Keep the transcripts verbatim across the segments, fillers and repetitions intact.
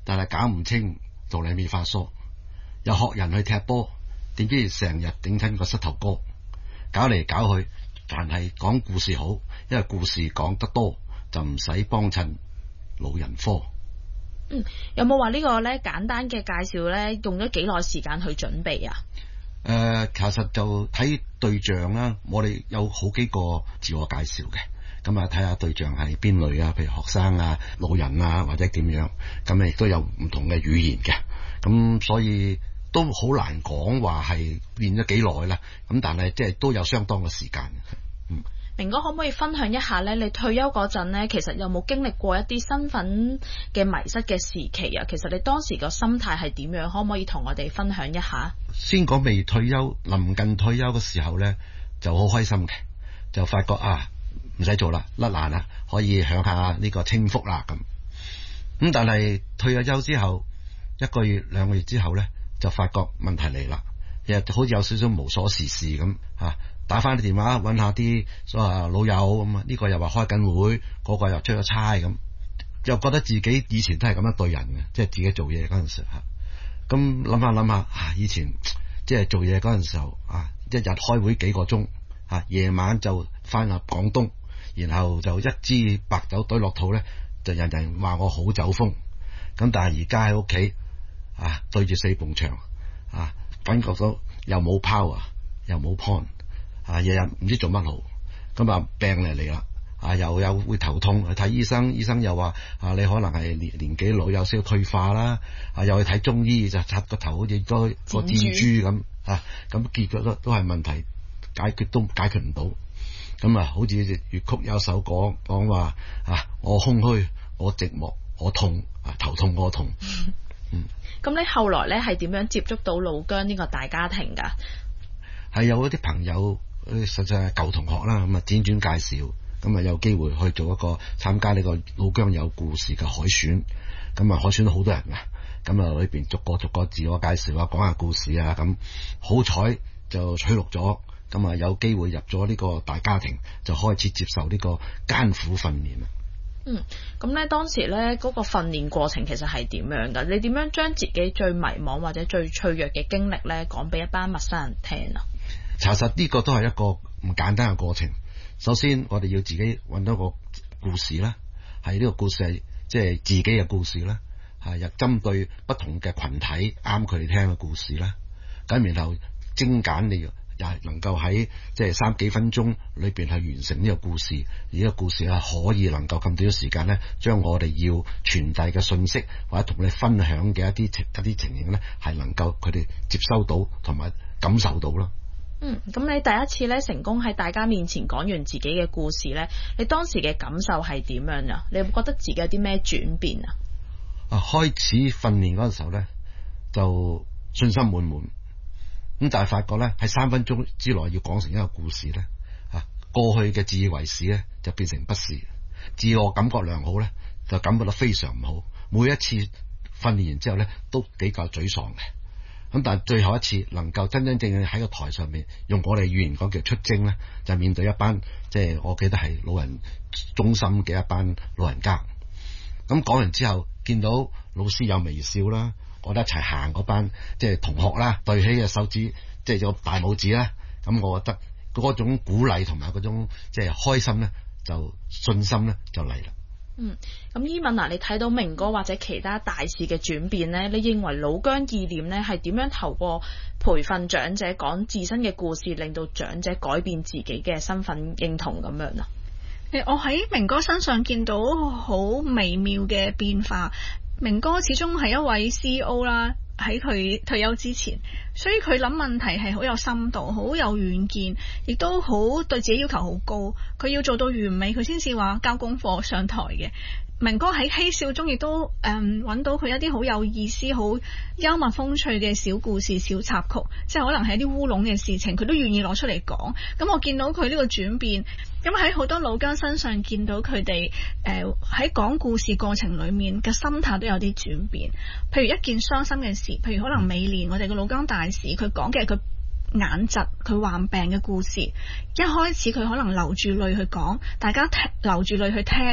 但係搞唔清道理未發疏，又學人去踢波，點知成日頂親個膝頭哥，搞嚟搞去，但係講故事好，因為故事講得多就唔使幫襯老人科。 嗯，有冇話呢個咧簡單嘅介紹咧，用咗幾耐時間去準備啊？ 誒、呃，其實就睇對象啦，我哋有好幾個自我介紹嘅，咁啊睇下對象係邊類啊，譬如學生啊、老人啊或者點樣，咁亦都有唔同嘅語言嘅，咁所以都好難講話係練咗幾耐啦，咁但係即係都有相當嘅時間。嗯。 明哥可唔可以分享一下咧？你退休嗰陣咧，其實有冇經歷過一啲身份嘅迷失嘅時期啊？其實你當時個心態係點樣？可唔可以同我哋分享一下？ 先講未退休，臨近退休嘅時候咧，就好開心嘅，就發覺啊，唔使做啦，甩爛啦，可以享下呢個清福啦咁。咁但係退咗休之後，一個月兩個月之後咧，就發覺問題嚟啦，日日好似有少少無所事事咁嚇。打翻啲電話揾下啲所謂老友咁啊，呢個又話開緊會，嗰個又出咗差咁，又覺得自己以前都係咁樣對人嘅，即係自己做嘢嗰陣時嚇。咁諗下諗下啊，以前即係做嘢嗰陣時候啊，一日開會幾個鐘啊，夜晚就翻入廣東，然後就一支白酒懟落肚咧，就人人話我好酒瘋。咁但係而家喺屋企啊，對住四埲牆啊，感覺到又冇 power 又冇 point。啊！日日唔知做乜好，咁啊病嚟嚟啦，啊又有會頭痛，去睇醫生，醫生又話啊你可能係年年紀老，有少少退化啦，啊又去睇中醫就插個頭好似多個箭豬咁，啊咁結果都都係問題解決都解決唔到，咁啊好似粵曲有首講講話啊我空虛，我寂寞，我痛啊頭痛我痛。嗯， 咁你後來咧係點樣接觸到老姜呢個大家庭㗎？ 係有一啲朋友。實際係舊同學啦，咁啊輾轉介紹，咁啊有機會去做一個參加呢個老姜有故事嘅海選，咁啊海選都好多人嘅，咁啊裏邊逐個逐個自我介紹啊，講下故事啊，咁好彩就取錄咗，咁啊有機會入咗呢個大家庭，就開始接受呢個艱苦訓練啊。 嗯，咁咧當時咧嗰個訓練過程其實係點樣㗎？你點樣將自己最迷茫或者最脆弱嘅經歷咧講俾一班陌生人聽啊？ 查實呢個都係一個唔簡單嘅過程。首先我哋要自己揾到個故事啦，係呢個故事係即係自己嘅故事啦，係又針對不同嘅群體啱佢哋聽嘅故事啦。咁然後精簡你又係能夠喺即係三幾分鐘裏邊去完成呢個故事，而呢個故事係可以能夠咁短時間咧，將我哋要傳遞嘅信息或者同你分享嘅一啲情一啲情形咧，係能夠佢哋接收到同埋感受到啦。 嗯，咁你第一次咧成功喺大家面前講完自己嘅故事咧，你當時嘅感受係點樣啊？你有冇覺得自己有啲咩轉變啊？啊， 開始訓練嗰陣時候咧，就信心滿滿，咁但係發覺咧喺三分鐘之內要講成一個故事咧，啊過去嘅自以為是咧就變成不是，自我感覺良好咧就感覺到非常唔好，每一次訓練完之後咧都比較沮喪嘅。咁但係最後一次能夠真真正正喺個台上面用我哋語言講叫出征咧，就面對一班即係我記得係老人中心嘅一班老人家。咁講完之後見到老師有微笑啦，我哋一齊行嗰班即係同學啦，對起嘅手指即係有大拇指啦，咁我覺得嗰種鼓勵同埋嗰種即係開心咧，就信心咧就嚟啦。嗯，咁伊敏啊，你睇到明哥或者其他大使嘅轉變呢？你認為老姜意念呢係點樣透過培訓長者講自身嘅故事，令到長者改變自己嘅身份認同咁樣啊？ 我喺明哥身上見到好微妙嘅變化。明哥始終係一位 C E O 啦，喺佢退休之前，所以佢諗問題係好有深度，好有遠見，亦都好對自己要求好高。佢要做到完美，佢先至話交功課上台嘅。明哥喺嬉笑中亦都誒揾到佢一啲好有意思、好幽默風趣嘅小故事、小插曲，即係可能係一啲烏龍嘅事情，佢都願意攞出嚟講。咁我見到佢呢個轉變，咁喺好多老姜身上見到佢哋誒喺講故事過程裡面嘅心態都有啲轉變。譬如一件傷心嘅事，譬如可能每年我哋嘅老姜大使，佢講嘅係佢眼疾、佢患病嘅故事。一開始佢可能流住淚去講，大家聽流住淚去聽。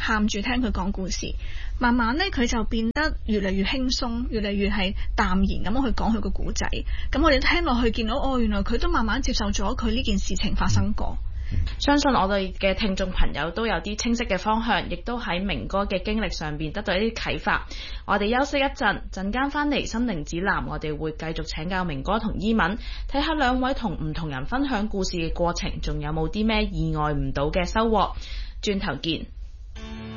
喊住聽佢講故事。慢慢咧，佢就變得越嚟越輕鬆，越嚟越係淡然咁樣去講佢個故仔。咁我哋聽落去見到，哦，原來佢都慢慢接受咗佢呢件事情發生過。 相信我哋嘅聽眾朋友都有啲清晰嘅方向，亦都喺明哥嘅經歷上邊得到一啲啟發。我哋休息一陣，陣間翻嚟心靈指南，我哋會繼續請教明哥同伊文，睇下兩位同唔同人分享故事嘅過程，仲有冇啲咩意外唔到嘅收穫。轉頭見。